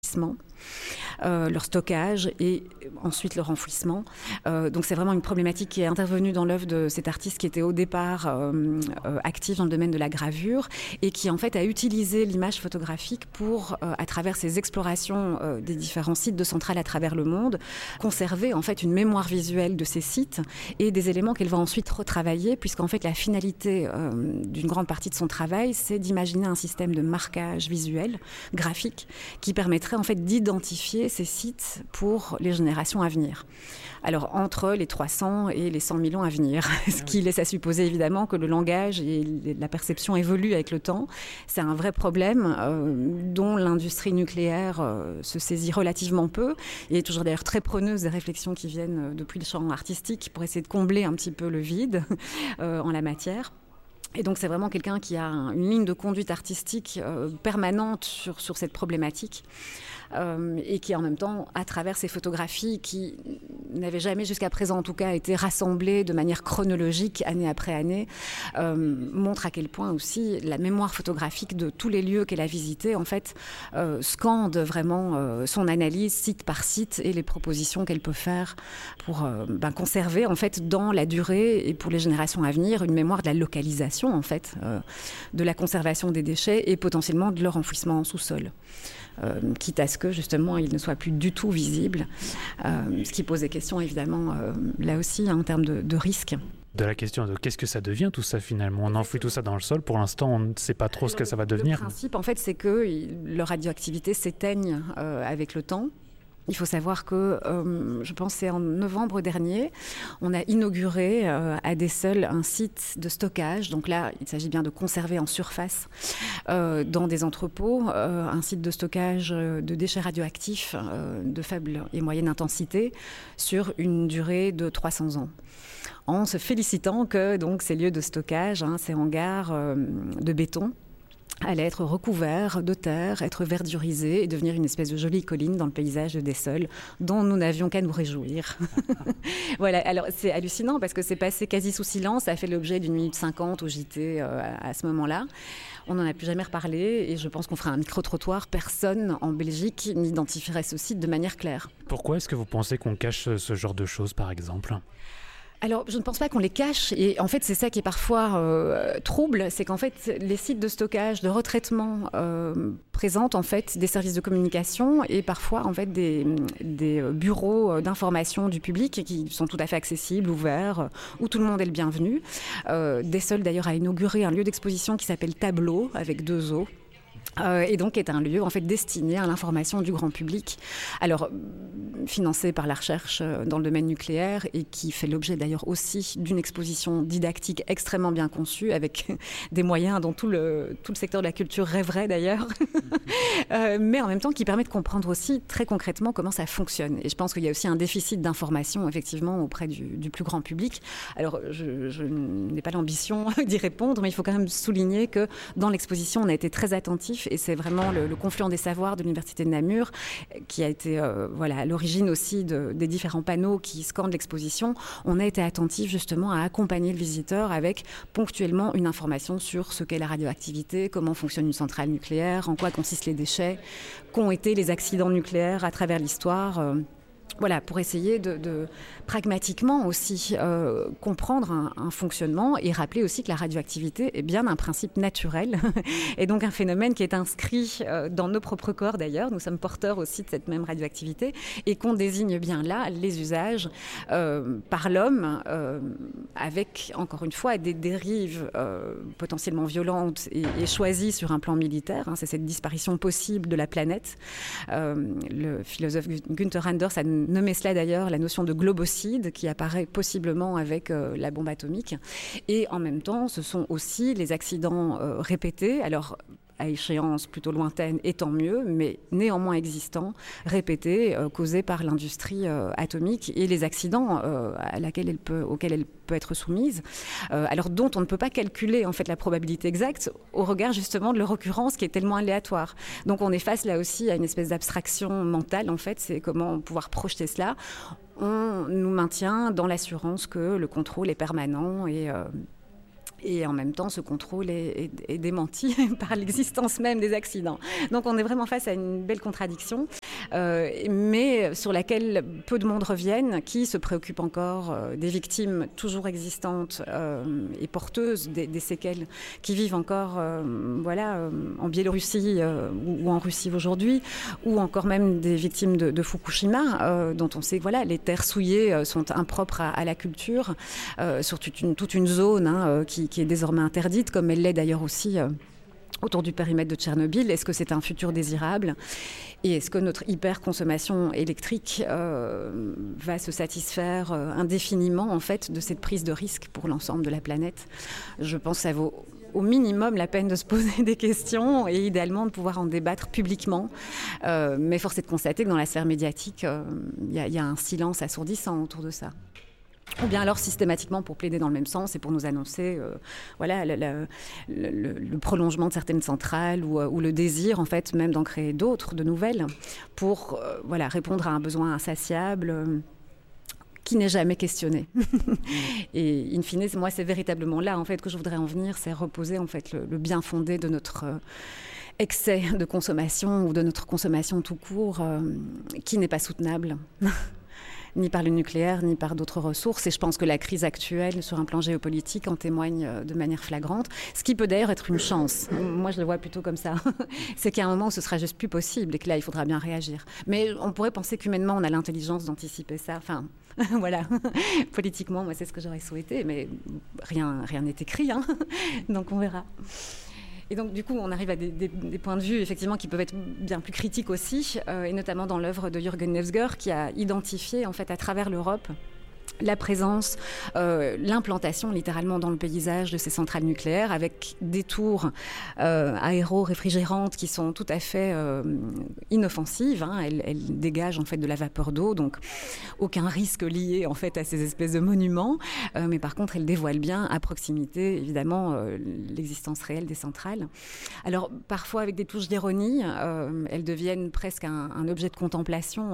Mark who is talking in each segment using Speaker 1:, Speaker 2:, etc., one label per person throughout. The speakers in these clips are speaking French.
Speaker 1: leur stockage et ensuite leur enfouissement. Donc c'est vraiment une problématique qui est intervenue dans l'œuvre de cet artiste qui était au départ actif dans le domaine de la gravure et qui en fait a utilisé l'image photographique pour, à travers ses explorations des différents sites de centrales à travers le monde, conserver en fait une mémoire visuelle de ces sites et des éléments qu'elle va ensuite retravailler, puisqu'en fait la finalité d'une grande partie de son travail, c'est d'imaginer un système de marquage visuel, graphique, qui permettrait en fait d'identifier ces sites pour les générations à venir. Alors entre les 300 et les 100 millions à venir, ce qui laisse à supposer évidemment que le langage et la perception évoluent avec le temps. C'est un vrai problème dont l'industrie nucléaire se saisit relativement peu et est toujours d'ailleurs très preneuse des réflexions qui viennent depuis le champ artistique pour essayer de combler un petit peu le vide en la matière. Et donc c'est vraiment quelqu'un qui a une ligne de conduite artistique permanente sur cette problématique et qui en même temps, à travers ces photographies qui n'avaient jamais jusqu'à présent en tout cas été rassemblées de manière chronologique année après année, montre à quel point aussi la mémoire photographique de tous les lieux qu'elle a visités en fait scande vraiment son analyse site par site et les propositions qu'elle peut faire pour conserver en fait dans la durée et pour les générations à venir une mémoire de la localisation en fait, de la conservation des déchets et potentiellement de leur enfouissement en sous-sol. Quitte à ce que justement ils ne soient plus du tout visibles, ce qui pose des questions évidemment là aussi en termes de risque.
Speaker 2: De la question de qu'est-ce que ça devient tout ça finalement. On enfouit tout ça dans le sol, pour l'instant on ne sait pas trop ce que ça va devenir.
Speaker 1: Le principe en fait c'est que leur radioactivité s'éteigne avec le temps. Il faut savoir que, je pense que c'est en novembre dernier, on a inauguré à Dessel un site de stockage. Donc là, il s'agit bien de conserver en surface dans des entrepôts un site de stockage de déchets radioactifs de faible et moyenne intensité sur une durée de 300 ans. En se félicitant que donc, ces lieux de stockage, ces hangars de béton, allait être recouvert de terre, être verdurisé et devenir une espèce de jolie colline dans le paysage de Dessel, dont nous n'avions qu'à nous réjouir. Voilà, alors c'est hallucinant parce que c'est passé quasi sous silence, ça a fait l'objet d'une minute 50 au JT à ce moment-là. On n'en a plus jamais reparlé et je pense qu'on fera un micro-trottoir. Personne en Belgique n'identifierait ce site de manière claire.
Speaker 2: Pourquoi est-ce que vous pensez qu'on cache ce genre de choses, par exemple ?
Speaker 1: Alors, je ne pense pas qu'on les cache. Et en fait, c'est ça qui est parfois trouble. C'est qu'en fait, les sites de stockage, de retraitement présentent en fait des services de communication et parfois en fait des bureaux d'information du public qui sont tout à fait accessibles, ouverts, où tout le monde est le bienvenu. Dessel d'ailleurs a inauguré un lieu d'exposition qui s'appelle Tableau avec 2 O. Et donc est un lieu en fait destiné à l'information du grand public. Alors financé par la recherche dans le domaine nucléaire et qui fait l'objet d'ailleurs aussi d'une exposition didactique extrêmement bien conçue avec des moyens dont tout le secteur de la culture rêverait d'ailleurs, mais en même temps qui permet de comprendre aussi très concrètement comment ça fonctionne. Et je pense qu'il y a aussi un déficit d'information effectivement auprès du plus grand public. Alors je n'ai pas l'ambition d'y répondre, mais il faut quand même souligner que dans l'exposition on a été très attentifs et c'est vraiment le confluent des savoirs de l'Université de Namur qui a été à l'origine aussi des différents panneaux qui scandent l'exposition. On a été attentifs justement à accompagner le visiteur avec ponctuellement une information sur ce qu'est la radioactivité, comment fonctionne une centrale nucléaire, en quoi consistent les déchets, qu'ont été les accidents nucléaires à travers l'histoire. Voilà, pour essayer de pragmatiquement aussi comprendre un fonctionnement et rappeler aussi que la radioactivité est bien un principe naturel et donc un phénomène qui est inscrit dans nos propres corps d'ailleurs. Nous sommes porteurs aussi de cette même radioactivité et qu'on désigne bien là les usages par l'homme avec, encore une fois, des dérives potentiellement violentes et choisies sur un plan militaire. C'est cette disparition possible de la planète. Le philosophe Günther Anders a nommé cela d'ailleurs la notion de globocide qui apparaît possiblement avec la bombe atomique. Et en même temps, ce sont aussi les accidents répétés. Alors, à échéance plutôt lointaine, et tant mieux, mais néanmoins existants, répétés, causés par l'industrie atomique et les accidents auxquels elle peut être soumise, alors dont on ne peut pas calculer en fait la probabilité exacte au regard justement de leur occurrence qui est tellement aléatoire. Donc on est face là aussi à une espèce d'abstraction mentale en fait, c'est comment pouvoir projeter cela. On nous maintient dans l'assurance que le contrôle est permanent et Et en même temps, ce contrôle est démenti par l'existence même des accidents. Donc on est vraiment face à une belle contradiction, mais sur laquelle peu de monde reviennent, qui se préoccupent encore des victimes toujours existantes et porteuses des séquelles qui vivent encore en Biélorussie ou en Russie aujourd'hui, ou encore même des victimes de Fukushima, dont on sait que les terres souillées sont impropres à la culture, sur toute une zone qui est désormais interdite, comme elle l'est d'ailleurs aussi autour du périmètre de Tchernobyl. Est-ce que c'est un futur désirable ? Et est-ce que notre hyper-consommation électrique va se satisfaire indéfiniment en fait, de cette prise de risque pour l'ensemble de la planète ? Je pense que ça vaut au minimum la peine de se poser des questions et idéalement de pouvoir en débattre publiquement. Mais force est de constater que dans la sphère médiatique, il y a un silence assourdissant autour de ça. Ou bien alors systématiquement pour plaider dans le même sens et pour nous annoncer le prolongement de certaines centrales ou le désir en fait même d'en créer d'autres, de nouvelles, pour répondre à un besoin insatiable qui n'est jamais questionné. Et in fine, moi c'est véritablement là en fait que je voudrais en venir, c'est reposer en fait le bien fondé de notre excès de consommation ou de notre consommation tout court qui n'est pas soutenable. Ni par le nucléaire, ni par d'autres ressources. Et je pense que la crise actuelle, sur un plan géopolitique, en témoigne de manière flagrante. Ce qui peut d'ailleurs être une chance. Moi, je le vois plutôt comme ça. C'est qu'il y a un moment où ce sera juste plus possible et que là, il faudra bien réagir. Mais on pourrait penser qu'humainement, on a l'intelligence d'anticiper ça. Enfin, voilà. Politiquement, moi, c'est ce que j'aurais souhaité. Mais rien n'est écrit. Donc, on verra. Et donc, du coup, on arrive à des points de vue, effectivement, qui peuvent être bien plus critiques aussi, et notamment dans l'œuvre de Jürgen Nefsger, qui a identifié, en fait, à travers l'Europe, la présence, l'implantation littéralement dans le paysage de ces centrales nucléaires avec des tours aéro-réfrigérantes qui sont tout à fait inoffensives. Elles dégagent en fait de la vapeur d'eau, donc aucun risque lié en fait à ces espèces de monuments. Mais par contre, elles dévoilent bien à proximité évidemment l'existence réelle des centrales. Alors parfois avec des touches d'ironie, elles deviennent presque un objet de contemplation.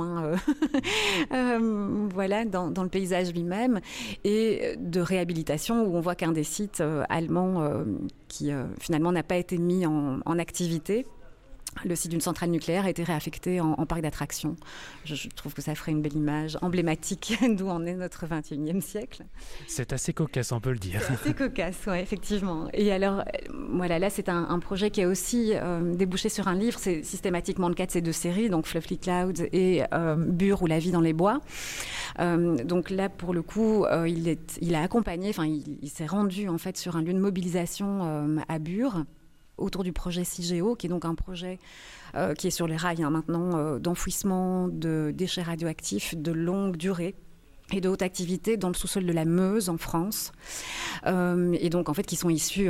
Speaker 1: Dans le paysage lui-même et de réhabilitation où on voit qu'un des sites allemands qui finalement n'a pas été mis en activité, le site d'une centrale nucléaire a été réaffecté en parc d'attractions. Je trouve que ça ferait une belle image emblématique d'où en est notre 21e siècle.
Speaker 2: C'est assez cocasse, on peut le dire.
Speaker 1: C'est assez cocasse, oui, effectivement. Et alors, là, c'est un projet qui a aussi débouché sur un livre. C'est systématiquement le cas de ces deux séries, donc Fluffy Clouds et Bure ou La vie dans les bois. Donc là, pour le coup, il a accompagné, il s'est rendu en fait sur un lieu de mobilisation à Bure, autour du projet CIGEO, qui est donc un projet qui est sur les rails maintenant, d'enfouissement de déchets radioactifs de longue durée et de haute activité dans le sous-sol de la Meuse en France, et donc en fait qui sont issus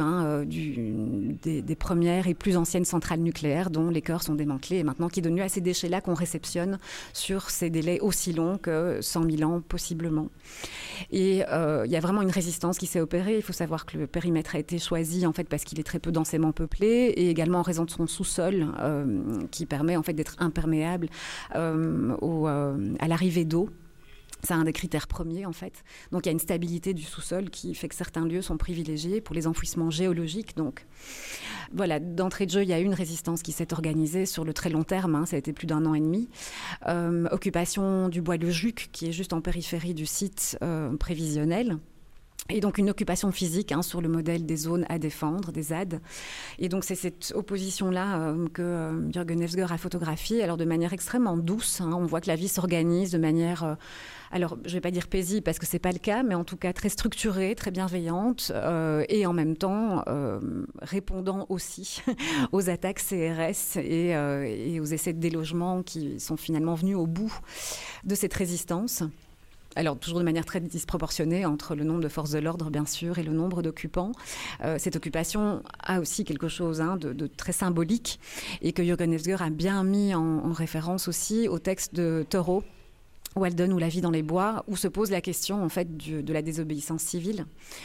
Speaker 1: des premières et plus anciennes centrales nucléaires dont les cœurs sont démantelés et maintenant qui donnent lieu à ces déchets-là qu'on réceptionne sur ces délais aussi longs que 100 000 ans possiblement. Et il y a vraiment une résistance qui s'est opérée. Il faut savoir que le périmètre a été choisi en fait parce qu'il est très peu densément peuplé et également en raison de son sous-sol qui permet en fait d'être imperméable à l'arrivée d'eau. C'est un des critères premiers, en fait. Donc, il y a une stabilité du sous-sol qui fait que certains lieux sont privilégiés pour les enfouissements géologiques. Donc, voilà, d'entrée de jeu, il y a eu une résistance qui s'est organisée sur le très long terme. Ça a été plus d'1 an et demi. Occupation du bois de Juc, qui est juste en périphérie du site prévisionnel. Et donc une occupation physique sur le modèle des zones à défendre, des ZAD. Et donc c'est cette opposition-là que Jürgen Nefsger a photographiée, alors de manière extrêmement douce. On voit que la vie s'organise de manière, alors je ne vais pas dire paisible parce que ce n'est pas le cas, mais en tout cas très structurée, très bienveillante, et en même temps répondant aussi aux attaques CRS et aux essais de délogement qui sont finalement venus au bout de cette résistance. Alors, toujours de manière très disproportionnée entre le nombre de forces de l'ordre, bien sûr, et le nombre d'occupants. Cette occupation a aussi quelque chose de très symbolique et que Jürgen Nefsger a bien mis en référence aussi au texte de Thoreau, Walden ou La vie dans les bois, où se pose la question en fait de la désobéissance civile.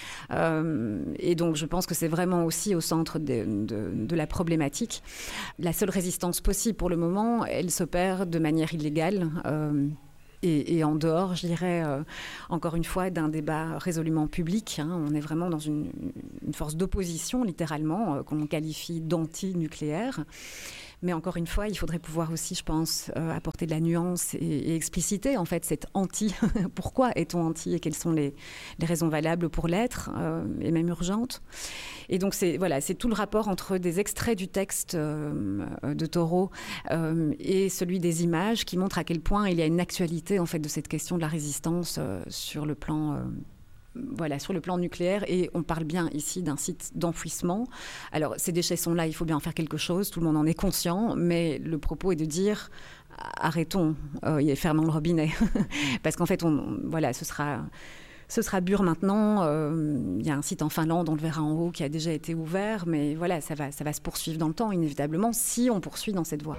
Speaker 1: Et donc je pense que c'est vraiment aussi au centre de la problématique. La seule résistance possible pour le moment, elle s'opère de manière illégale. et en dehors, je dirais, encore une fois, d'un débat résolument public. On est vraiment dans une force d'opposition, littéralement, qu'on qualifie d'anti-nucléaire. Mais encore une fois, il faudrait pouvoir aussi, je pense, apporter de la nuance et expliciter, en fait, cet anti. Pourquoi est-on anti et quelles sont les raisons valables pour l'être, et même urgentes. Et donc, c'est tout le rapport entre des extraits du texte de Thoreau et celui des images qui montre à quel point il y a une actualité, en fait, de cette question de la résistance sur le plan... sur le plan nucléaire, et on parle bien ici d'un site d'enfouissement. Alors, ces déchets sont là, il faut bien en faire quelque chose, tout le monde en est conscient, mais le propos est de dire arrêtons, fermons le robinet. Parce qu'en fait, ce sera dur maintenant. Il y a un site en Finlande, on le verra en haut, qui a déjà été ouvert, mais voilà, ça va se poursuivre dans le temps, inévitablement, si on poursuit dans cette voie.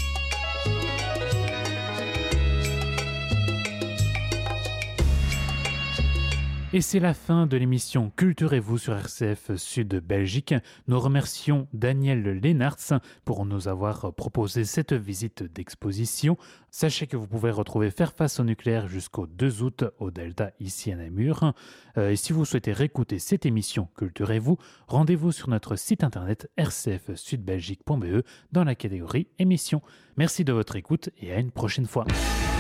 Speaker 2: Et c'est la fin de l'émission Culturez-vous sur RCF Sud Belgique. Nous remercions Daniel Leenaerts pour nous avoir proposé cette visite d'exposition. Sachez que vous pouvez retrouver Faire face au nucléaire jusqu'au 2 août au Delta, ici à Namur. Et si vous souhaitez réécouter cette émission Culturez-vous, rendez-vous sur notre site internet rcfsudbelgique.be dans la catégorie émissions. Merci de votre écoute et à une prochaine fois.